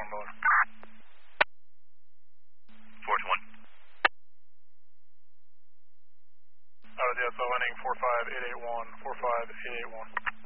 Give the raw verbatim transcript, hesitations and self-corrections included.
four Miller. Force one. Out of the S O ending four five eight eight one, four five eight eight one.